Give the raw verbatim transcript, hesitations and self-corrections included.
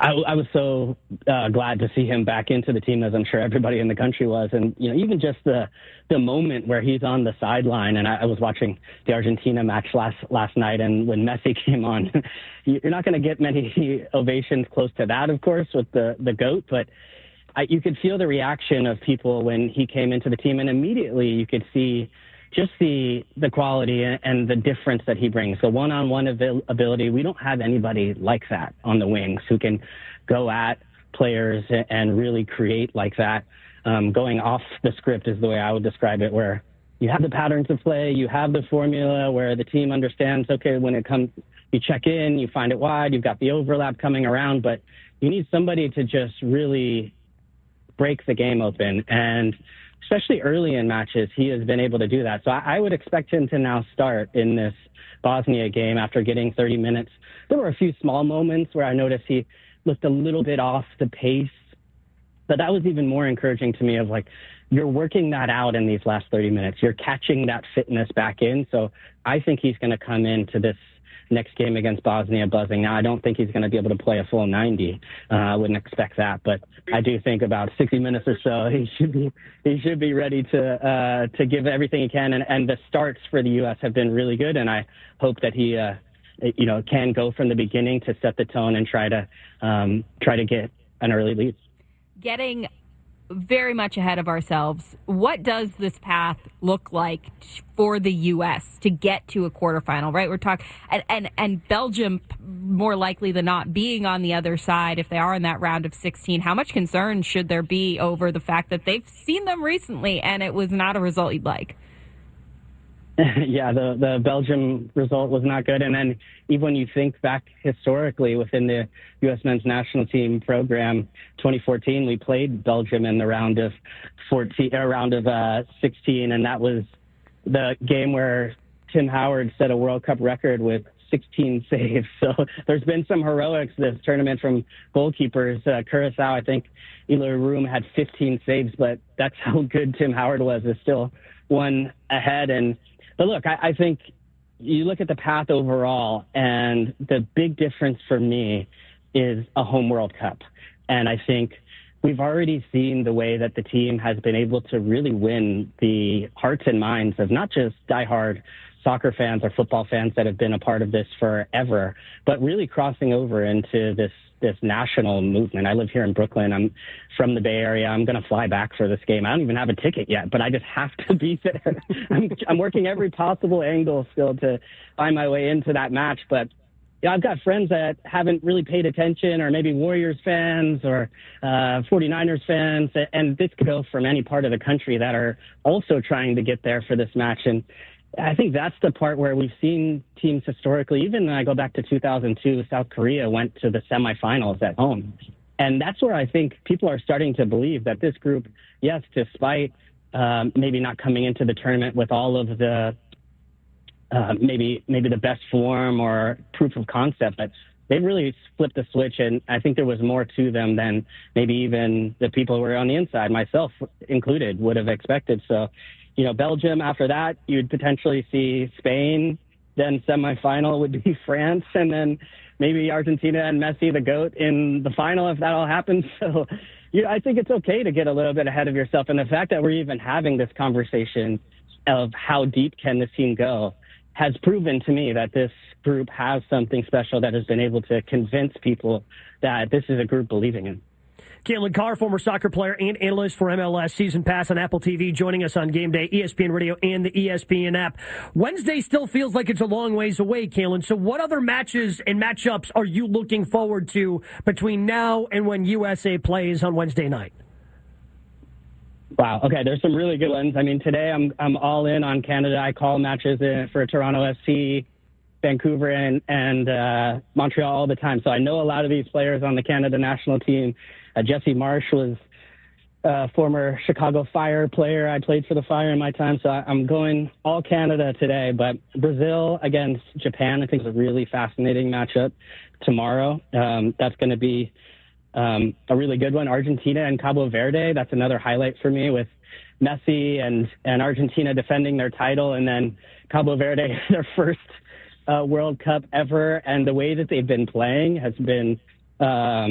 I, I was so uh, glad to see him back into the team, as I'm sure everybody in the country was. And, you know, even just the the moment where he's on the sideline, and I, I was watching the Argentina match last last night, and when Messi came on, you're not going to get many ovations close to that, of course, with the, the GOAT, but I, you could feel the reaction of people when he came into the team, and immediately you could see just the the quality and the difference that he brings. So one-on-one abil- ability, we don't have anybody like that on the wings who can go at players and really create like that. Um, going off the script is the way I would describe it, where you have the patterns of play, you have the formula where the team understands, okay, when it comes, you check in, you find it wide, you've got the overlap coming around, but you need somebody to just really break the game open. And especially early in matches, he has been able to do that. So I, I would expect him to now start in this Bosnia game after getting thirty minutes. There were a few small moments where I noticed he looked a little bit off the pace, but that was even more encouraging to me of like, you're working that out in these last thirty minutes. You're catching that fitness back in. So I think he's going to come into this next game against Bosnia buzzing. Now, I don't think he's going to be able to play a full ninety. Uh, I wouldn't expect that, but I do think about sixty minutes or so, he should be he should be ready to uh, to give everything he can. And, and the starts for the U S have been really good, and I hope that he uh, you know can go from the beginning to set the tone and try to um, try to get an early lead. Getting very much ahead of ourselves, what does this path look like for the U S to get to a quarterfinal, right? We're talking, and, and, and Belgium, more likely than not, being on the other side, if they are in that round of sixteen, how much concern should there be over the fact that they've seen them recently and it was not a result you'd like? Yeah, the, the Belgium result was not good. And then even when you think back historically within the U S men's national team program, twenty fourteen, we played Belgium in the round of fourteen, uh, round of uh, sixteen, and that was the game where Tim Howard set a World Cup record with sixteen saves. So there's been some heroics this tournament from goalkeepers. Uh, Curacao, I think Eloy Room had fifteen saves, but that's how good Tim Howard was, is still one ahead. And But look, I, I think you look at the path overall, and the big difference for me is a home World Cup. And I think we've already seen the way that the team has been able to really win the hearts and minds of not just diehard soccer fans or football fans that have been a part of this forever, but really crossing over into this this national movement. I live here in Brooklyn. I'm from the Bay Area. I'm going to fly back for this game. I don't even have a ticket yet, but I just have to be there. I'm, I'm working every possible angle still to find my way into that match. But yeah, I've got friends that haven't really paid attention, or maybe Warriors fans or uh, forty-niners fans, and this could go from any part of the country that are also trying to get there for this match. And I think that's the part where we've seen teams historically, even when I go back to two thousand two, South Korea went to the semifinals at home. And that's where I think people are starting to believe that this group, yes, despite um, maybe not coming into the tournament with all of the, uh, maybe maybe the best form or proof of concept, but they've really flipped the switch. And I think there was more to them than maybe even the people who were on the inside, myself included, would have expected. So, you know, Belgium, after that, you'd potentially see Spain, then semifinal would be France, and then maybe Argentina and Messi, the GOAT, in the final if that all happens. So, you know, I think it's okay to get a little bit ahead of yourself. And the fact that we're even having this conversation of how deep can this team go has proven to me that this group has something special that has been able to convince people that this is a group believing in. Caitlin Carr, former soccer player and analyst for M L S Season Pass on Apple T V, joining us on Game Day, E S P N Radio, and the E S P N app. Wednesday still feels like it's a long ways away, Caitlin. So what other matches and matchups are you looking forward to between now and when U S A plays on Wednesday night? Wow. Okay, there's some really good ones. I mean, today I'm I'm all in on Canada. I call matches for Toronto F C, Vancouver, and, and uh, Montreal all the time. So I know a lot of these players on the Canada national team. Uh, Jesse Marsh was a former Chicago Fire player. I played for the Fire in my time, so I, I'm going all Canada today. But Brazil against Japan, I think, is a really fascinating matchup tomorrow. Um, that's going to be um, a really good one. Argentina and Cabo Verde, that's another highlight for me, with Messi and, and Argentina defending their title, and then Cabo Verde, their first uh, World Cup ever. And the way that they've been playing has been um,